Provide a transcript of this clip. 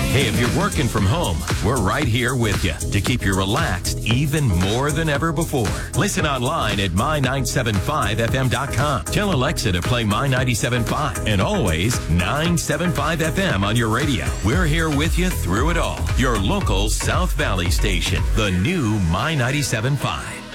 Hey, if you're working from home, we're right here with you to keep you relaxed even more than ever before. Listen online at my975fm.com. Tell Alexa to play My 97.5 and always 975 FM on your radio. We're here with you through it all. Your local South Valley station, the new My 97.5.